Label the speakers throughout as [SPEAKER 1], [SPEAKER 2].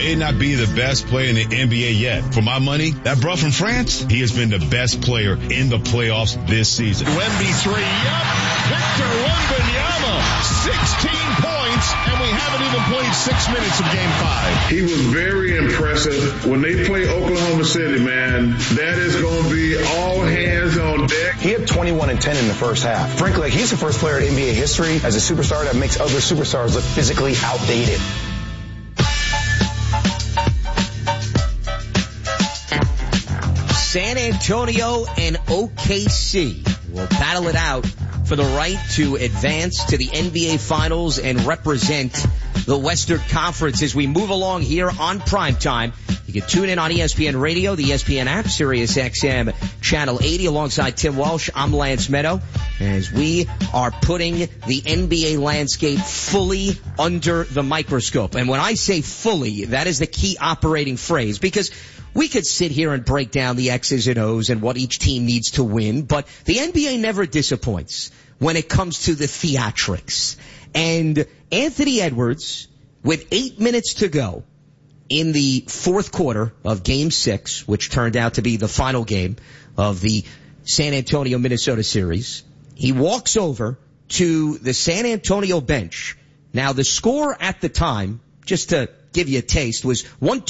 [SPEAKER 1] may not be the best player in the NBA yet. For my money, that bro from France, he has been the best player in the playoffs this season.
[SPEAKER 2] Wemby 3, Victor Wembanyama, 16 points, and we haven't even played 6 minutes of Game 5.
[SPEAKER 3] He was very impressive. When they play Oklahoma City, man, that is going to be all hands on deck.
[SPEAKER 4] He had 21 and 10 in the first half. Frankly, he's the first player in NBA history as a superstar that makes other superstars look physically outdated.
[SPEAKER 5] San Antonio and OKC will battle it out for the right to advance to the NBA Finals and represent the Western Conference as we move along here on Primetime. You can tune in on ESPN Radio, the ESPN app, Sirius XM Channel 80 alongside Tim Walsh. I'm Lance Meadow as we are putting the NBA landscape fully under the microscope. And when I say fully, that is the key operating phrase, because we could sit here and break down the X's and O's and what each team needs to win, but the NBA never disappoints when it comes to the theatrics. And Anthony Edwards, with 8 minutes to go in the fourth quarter of Game 6, which turned out to be the final game of the San Antonio-Minnesota series, he walks over to the San Antonio bench. Now, the score at the time, just to give you a taste, was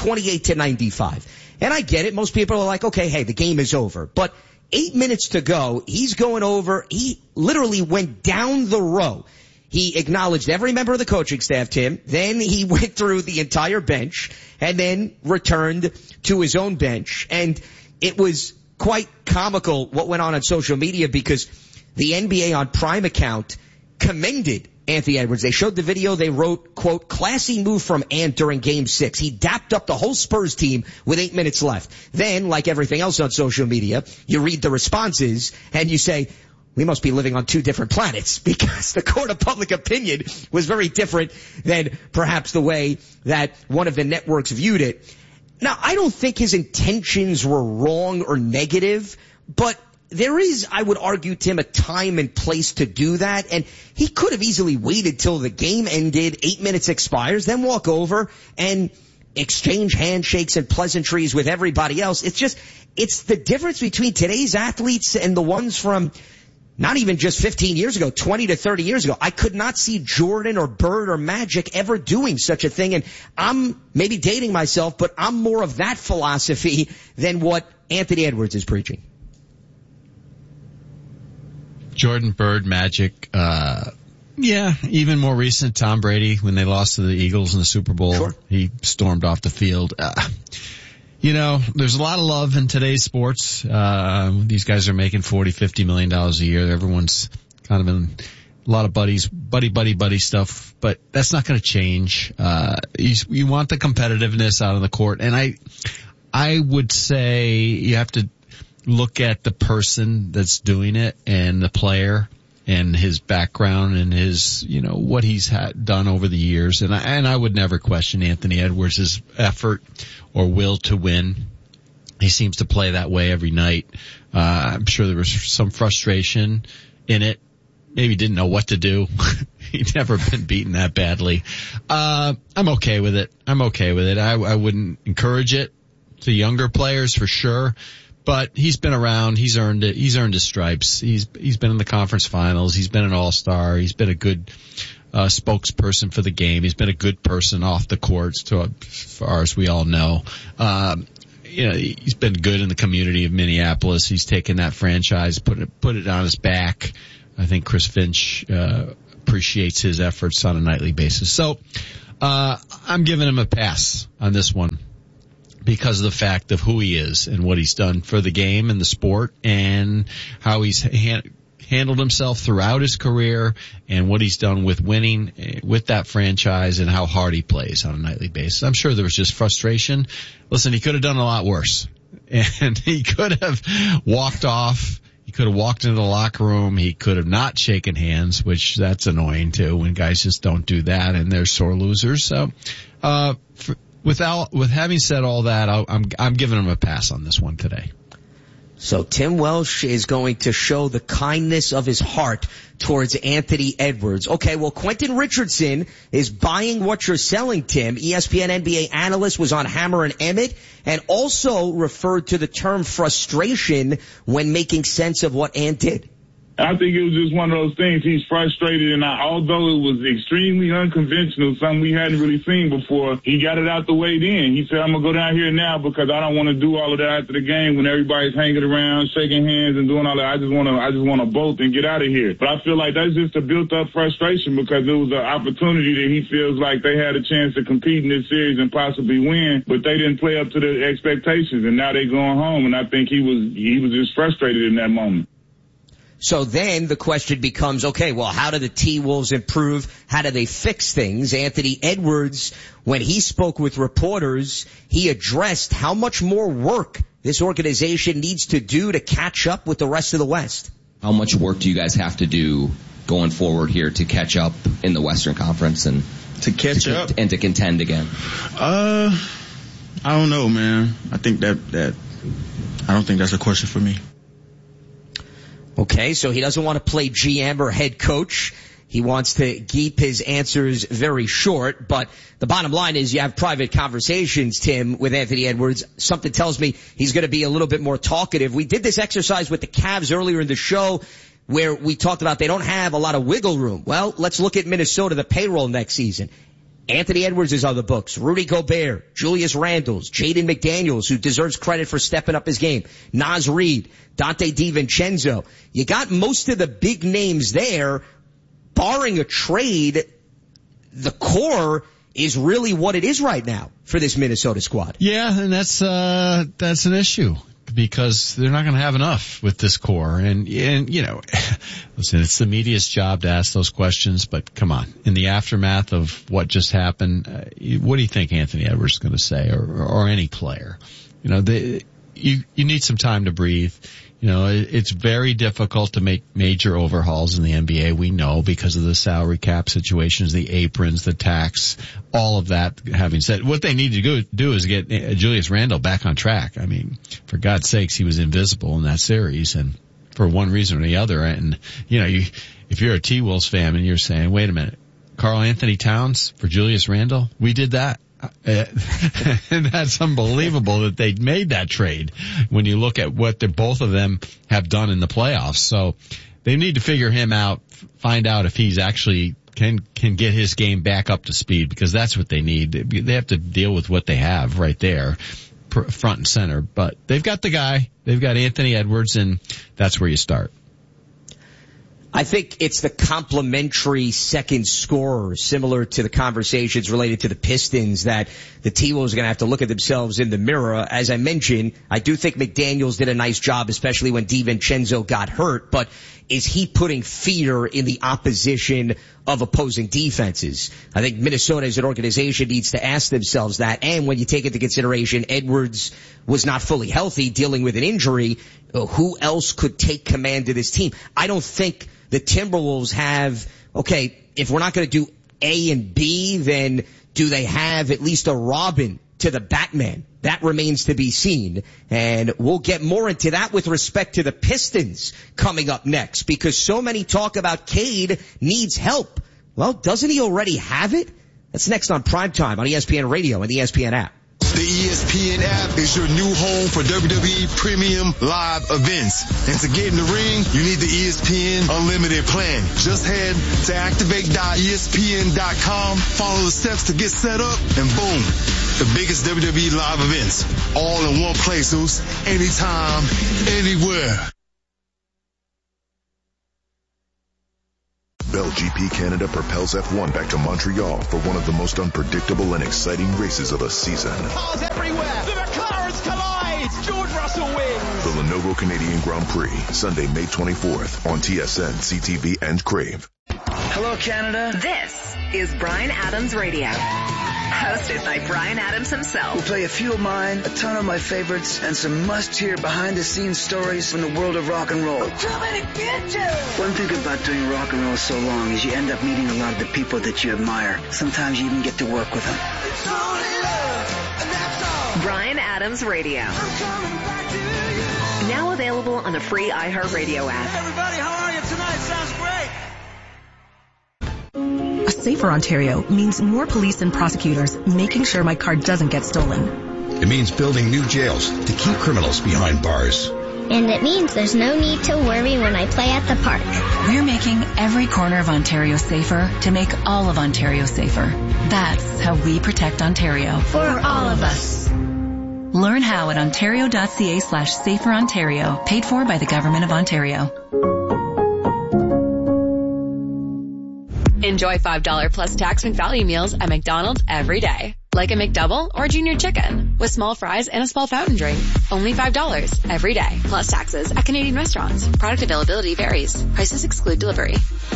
[SPEAKER 5] 128-95. And I get it. Most people are like, okay, hey, the game is over. But 8 minutes to go, he's going over. He literally went down the row. He acknowledged every member of the coaching staff, Tim. Then he went through the entire bench and then returned to his own bench. And it was quite comical what went on social media, because the NBA on Prime account commended Anthony Edwards. They showed the video. They wrote, quote, classy move from Ant during Game 6. He dapped up the whole Spurs team with 8 minutes left. Then, like everything else on social media, you read the responses and you say, we must be living on two different planets, because the court of public opinion was very different than perhaps the way that one of the networks viewed it. Now, I don't think his intentions were wrong or negative, but there is, I would argue, Tim, a time and place to do that. And he could have easily waited till the game ended, 8 minutes expires, then walk over and exchange handshakes and pleasantries with everybody else. It's the difference between today's athletes and the ones from not even just 15 years ago, 20 to 30 years ago. I could not see Jordan or Bird or Magic ever doing such a thing. And I'm maybe dating myself, but I'm more of that philosophy than what Anthony Edwards is preaching.
[SPEAKER 6] Jordan, Bird, Magic, even more recent, Tom Brady, when they lost to the Eagles in the Super Bowl. Sure. He stormed off the field. There's a lot of love in today's sports. These guys are making $40-50 million a year. Everyone's kind of in a lot of buddy stuff, but that's not going to change. You want the competitiveness out on the court, and I would say you have to look at the person that's doing it and the player and his background and his, what he's done over the years. And I would never question Anthony Edwards' effort or will to win. He seems to play that way every night. I'm sure there was some frustration in it. Maybe didn't know what to do. He'd never been beaten that badly. I'm okay with it. I wouldn't encourage it to younger players for sure. But he's been around. He's earned it. He's earned his stripes. He's been in the conference finals. He's been an all-star. He's been a good spokesperson for the game. He's been a good person off the courts, as far as we all know. He's been good in the community of Minneapolis. He's taken that franchise, put it on his back. I think Chris Finch appreciates his efforts on a nightly basis. So I'm giving him a pass on this one, because of the fact of who he is and what he's done for the game and the sport, and how he's handled himself throughout his career, and what he's done with winning with that franchise, and how hard he plays on a nightly basis. I'm sure there was just frustration. Listen, he could have done a lot worse, and he could have walked off. He could have walked into the locker room. He could have not shaken hands, which that's annoying too, when guys just don't do that and they're sore losers. So, with having said all that, I'm giving him a pass on this one today.
[SPEAKER 5] So Tim Welsh is going to show the kindness of his heart towards Anthony Edwards. Okay, well, Quentin Richardson is buying what you're selling, Tim. ESPN NBA analyst was on Hammer and Emmett and also referred to the term frustration when making sense of what Ant did.
[SPEAKER 3] I think it was just one of those things. He's frustrated, and although it was extremely unconventional, something we hadn't really seen before, he got it out the way then. He said, I'm going to go down here now because I don't want to do all of that after the game when everybody's hanging around, shaking hands and doing all that. I just want to bolt and get out of here. But I feel like that's just a built-up frustration because it was an opportunity that he feels like they had a chance to compete in this series and possibly win, but they didn't play up to the expectations, and now they're going home, and I think he was just frustrated in that moment.
[SPEAKER 5] So then the question becomes, okay, well, how do the T-Wolves improve? How do they fix things? Anthony Edwards, when he spoke with reporters, he addressed how much more work this organization needs to do to catch up with the rest of the West.
[SPEAKER 7] How much work do you guys have to do going forward here to catch up in the Western Conference and
[SPEAKER 8] to catch up
[SPEAKER 7] and to contend again?
[SPEAKER 8] I don't know, man. I think I don't think that's a question for me.
[SPEAKER 5] Okay, so he doesn't want to play GM or head coach. He wants to keep his answers very short, but the bottom line is you have private conversations, Tim, with Anthony Edwards. Something tells me he's going to be a little bit more talkative. We did this exercise with the Cavs earlier in the show where we talked about they don't have a lot of wiggle room. Well, let's look at Minnesota, the payroll next season. Anthony Edwards is on the books. Rudy Gobert, Julius Randles, Jaden McDaniels, who deserves credit for stepping up his game. Naz Reid, Dante DiVincenzo. You got most of the big names there. Barring a trade, the core is really what it is right now for this Minnesota squad.
[SPEAKER 6] Yeah, and that's an issue. Because they're not going to have enough with this core. And, you know, listen, it's the media's job to ask those questions, but come on. In the aftermath of what just happened, what do you think Anthony Edwards is going to say or any player? You know, you need some time to breathe. You know, it's very difficult to make major overhauls in the NBA. We know because of the salary cap situations, the aprons, the tax, all of that. Having said, what they need to do is get Julius Randle back on track. I mean, for God's sakes, he was invisible in that series, and for one reason or the other. And you know, if you're a T-Wolves fan and you're saying, "Wait a minute, Karl Anthony Towns for Julius Randle, we did that." And that's unbelievable that they made that trade when you look at what both of them have done in the playoffs. So they need to figure him out, find out if he's actually can get his game back up to speed, because that's what they need. They have to deal with what they have right there, front and center. But they've got the guy. They've got Anthony Edwards, and that's where you start.
[SPEAKER 5] I think it's the complementary second scorer, similar to the conversations related to the Pistons, that the T-Wolves are going to have to look at themselves in the mirror. As I mentioned, I do think McDaniels did a nice job, especially when DiVincenzo got hurt, but is he putting fear in the opposition of opposing defenses? I think Minnesota as an organization needs to ask themselves that. And when you take into consideration Edwards was not fully healthy, dealing with an injury, who else could take command of this team? I don't think the Timberwolves have, okay, if we're not going to do A and B, then do they have at least a Robin to the Batman? That remains to be seen. And we'll get more into that with respect to the Pistons coming up next, because so many talk about Cade needs help. Well, doesn't he already have it? That's next on Primetime on ESPN Radio and the ESPN app.
[SPEAKER 9] The ESPN app is your new home for WWE Premium Live events. And to get in the ring, you need the ESPN Unlimited plan. Just head to activate.espn.com, follow the steps to get set up, and boom, the biggest WWE Live events. All in one place, Zeus. Anytime, anywhere.
[SPEAKER 10] Bell GP Canada propels F1 back to Montreal for one of the most unpredictable and exciting races of the season.
[SPEAKER 11] Cars everywhere. The McLarens collide. George Russell wins.
[SPEAKER 10] The Lenovo Canadian Grand Prix, Sunday, May 24th on TSN, CTV, and Crave.
[SPEAKER 12] Hello, Canada.
[SPEAKER 13] This is Bryan Adams Radio. Hosted by Bryan Adams himself.
[SPEAKER 12] We'll play a few of mine, a ton of my favorites, and some must-hear behind-the-scenes stories from the world of rock and roll.
[SPEAKER 11] I'm coming to get you!
[SPEAKER 12] One thing about doing rock and roll so long is you end up meeting a lot of the people that you admire. Sometimes you even get to work with them.
[SPEAKER 11] It's only love, and that's all.
[SPEAKER 13] Bryan Adams Radio.
[SPEAKER 11] I'm coming back to you.
[SPEAKER 13] Now available on the free iHeartRadio app.
[SPEAKER 11] Hey everybody, how are you tonight? Sounds great.
[SPEAKER 14] A safer Ontario means more police and prosecutors making sure my car doesn't get stolen.
[SPEAKER 15] It means building new jails to keep criminals behind bars.
[SPEAKER 16] And it means there's no need to worry when I play at the park.
[SPEAKER 14] We're making every corner of Ontario safer to make all of Ontario safer. That's how we protect Ontario.
[SPEAKER 16] For all of us.
[SPEAKER 14] Learn how at ontario.ca/saferontario, paid for by the Government of Ontario.
[SPEAKER 17] Enjoy $5 plus tax and value meals at McDonald's every day. Like a McDouble or Junior Chicken with small fries and a small fountain drink. Only $5 every day, plus taxes at Canadian restaurants. Product availability varies. Prices exclude delivery.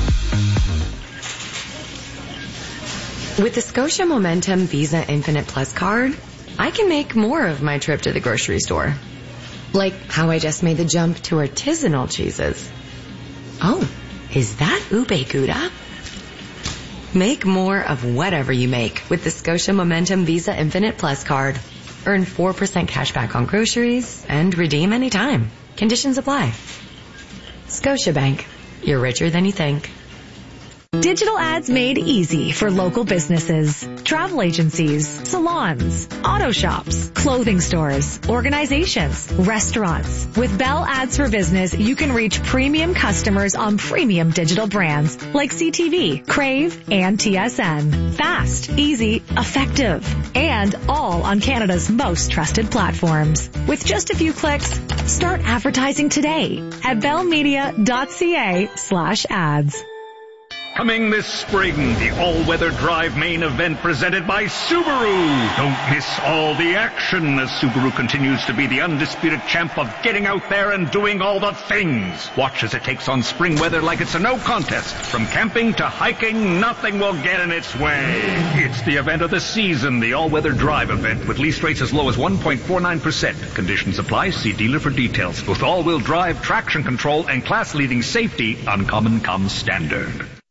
[SPEAKER 18] With the Scotia Momentum Visa Infinite Plus card, I can make more of my trip to the grocery store. Like how I just made the jump to artisanal cheeses. Oh, is that ube gouda? Make more of whatever you make with the Scotia Momentum Visa Infinite Plus card. Earn 4% cash back on groceries and redeem anytime. Conditions apply. Scotiabank. You're richer than you think.
[SPEAKER 19] Digital ads made easy for local businesses, travel agencies, salons, auto shops, clothing stores, organizations, restaurants. With Bell Ads for Business, you can reach premium customers on premium digital brands like CTV, Crave, and TSN. Fast, easy, effective, and all on Canada's most trusted platforms. With just a few clicks, start advertising today at bellmedia.ca/ads.
[SPEAKER 20] Coming this spring, the all-weather drive main event presented by Subaru. Don't miss all the action as Subaru continues to be the undisputed champ of getting out there and doing all the things. Watch as it takes on spring weather like it's a no contest. From camping to hiking, nothing will get in its way. It's the event of the season, the all-weather drive event with lease rates as low as 1.49%. Conditions apply. See dealer for details. With all-wheel drive, traction control, and class-leading safety, Uncommon comes standard.